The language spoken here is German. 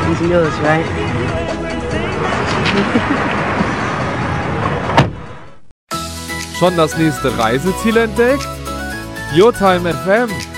Easy knows, right? Schon das nächste Reiseziel entdeckt? Your Time FM.